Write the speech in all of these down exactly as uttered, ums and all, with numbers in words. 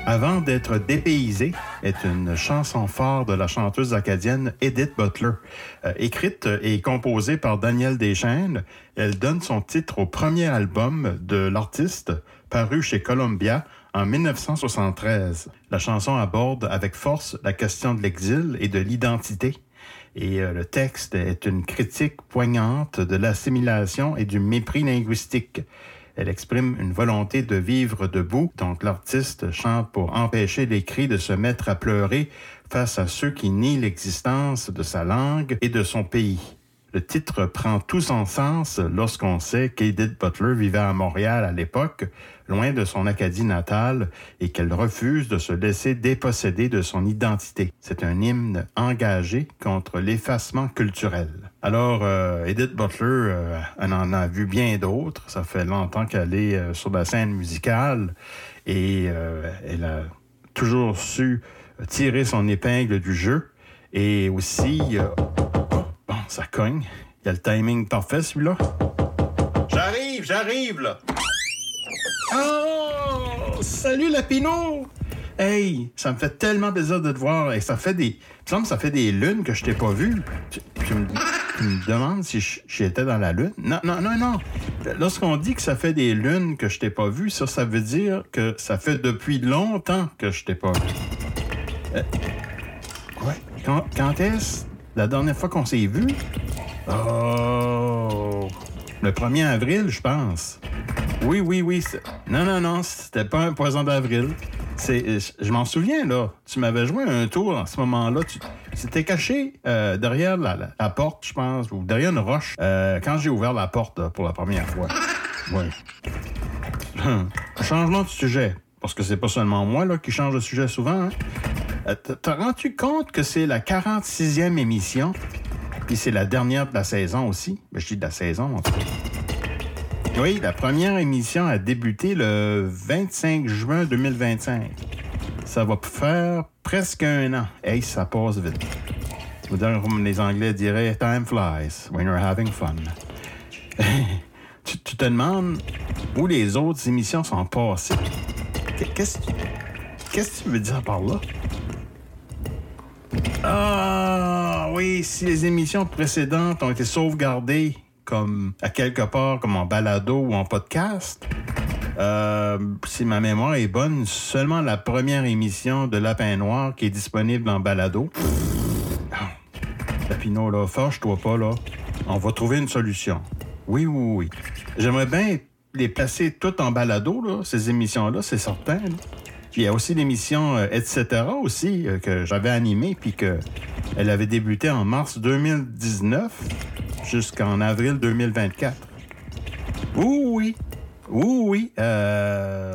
Avant d'être dépaysée est une chanson phare de la chanteuse acadienne Edith Butler. Euh, écrite et composée par Daniel Deschaines, elle donne son titre au premier album de l'artiste paru chez Columbia en dix-neuf cent soixante-treize. La chanson aborde avec force la question de l'exil et de l'identité. Et euh, le texte est une critique poignante de l'assimilation et du mépris linguistique. Elle exprime une volonté de vivre debout, donc l'artiste chante pour empêcher les cris de se mettre à pleurer face à ceux qui nient l'existence de sa langue et de son pays. Le titre prend tout son sens lorsqu'on sait qu'Edith Butler vivait à Montréal à l'époque, loin de son Acadie natale, et qu'elle refuse de se laisser déposséder de son identité. C'est un hymne engagé contre l'effacement culturel. Alors, euh, Edith Butler, euh, elle en a vu bien d'autres. Ça fait longtemps qu'elle est euh, sur la scène musicale et euh, elle a toujours su tirer son épingle du jeu. Et aussi... Euh, Bon, ça cogne. Il y a le timing parfait, celui-là. J'arrive, j'arrive, là. Oh! Salut, Lapino! Hey, ça me fait tellement plaisir de te voir. Et ça fait des... Il me semble que ça fait des lunes que je t'ai pas vu. Tu, tu, me, tu me demandes si j'étais dans la lune? Non, non, non, non. Lorsqu'on dit que ça fait des lunes que je t'ai pas vu, ça, ça veut dire que ça fait depuis longtemps que je t'ai pas vu. Euh, ouais. Quand, quand est-ce? La dernière fois qu'on s'est vu? Oh! Le premier avril, je pense. Oui, oui, oui. C'est... Non, non, non, c'était pas un poisson d'avril. C'est... Je m'en souviens, là. Tu m'avais joué un tour en ce moment-là. Tu t'étais caché euh, derrière la, la, la porte, je pense, ou derrière une roche, euh, quand j'ai ouvert la porte là, pour la première fois. Oui. Changement de sujet. Parce que c'est pas seulement moi là, qui change de sujet souvent, hein? T'as rendu compte que c'est la quarante-sixième émission, puis c'est la dernière de la saison aussi? Ben, je dis de la saison, en tout cas. Oui, la première émission a débuté le vingt-cinq juin deux mille vingt-cinq. Ça va faire presque un an. Hey, ça passe vite. Ou comme les Anglais diraient, « Time flies when you're having fun ». tu, tu te demandes où les autres émissions sont passées. Qu'est-ce, qu'est-ce que tu veux dire par là? Ah, oui, si les émissions précédentes ont été sauvegardées comme à quelque part, comme en balado ou en podcast, euh, si ma mémoire est bonne, seulement la première émission de Lapin Noir qui est disponible en balado. Ah, Lapino, là, fâche-toi pas, là. On va trouver une solution. Oui, oui, oui. J'aimerais bien les placer toutes en balado, là, ces émissions-là, c'est certain, là. Puis il y a aussi l'émission euh, et cetera aussi euh, que j'avais animée puis que elle avait débuté en mars deux mille dix-neuf jusqu'en avril deux mille vingt-quatre. Oui, oui. Oui, oui. Euh...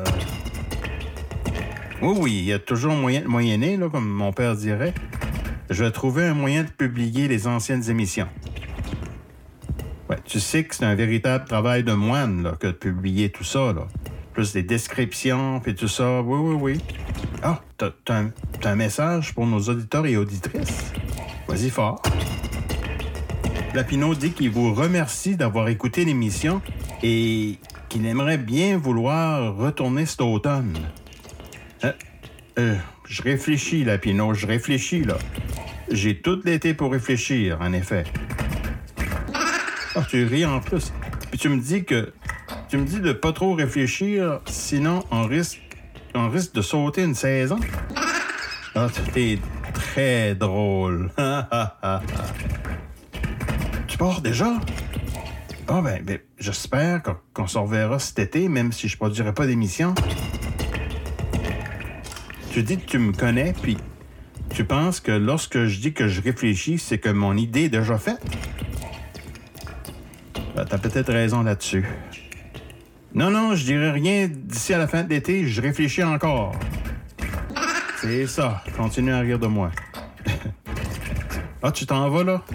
Oui, oui. Il y a toujours moyen de moyenner, là, comme mon père dirait. Je vais trouver un moyen de publier les anciennes émissions. Ouais, tu sais que c'est un véritable travail de moine là, que de publier tout ça, là. Plus des descriptions, puis tout ça. Oui, oui, oui. Ah, t'as, t'as, un, t'as un message pour nos auditeurs et auditrices? Vas-y fort. Lapino dit qu'il vous remercie d'avoir écouté l'émission et qu'il aimerait bien vouloir retourner cet automne. Euh, euh, je réfléchis, Lapino, je réfléchis, là. J'ai tout l'été pour réfléchir, en effet. Ah, tu ris en plus. Puis tu me dis que... Tu me dis de pas trop réfléchir, sinon on risque, on risque de sauter une saison. Ah, t'es très drôle. Tu pars déjà? Ah, ben, ben j'espère qu'on, qu'on se reverra cet été, même si je produirai pas d'émission. Tu dis que tu me connais, puis tu penses que lorsque je dis que je réfléchis, c'est que mon idée est déjà faite? Ben, t'as peut-être raison là-dessus. Non, non, je dirais rien d'ici à la fin de l'été, je réfléchis encore. C'est ça, continue à rire de moi. Ah, tu t'en vas là?